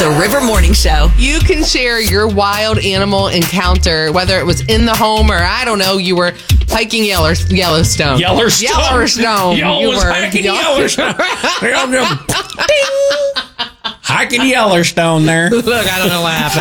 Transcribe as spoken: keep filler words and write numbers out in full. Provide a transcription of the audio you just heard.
The River Morning Show. You can share your wild animal encounter, whether it was in the home or, I don't know, you were hiking Yeller, Yellowstone. Yellowstone. Yellowstone. Yo You was were- hiking Yell- Yellowstone. Ding. Hiking Yellowstone there. Look, I don't know what happened.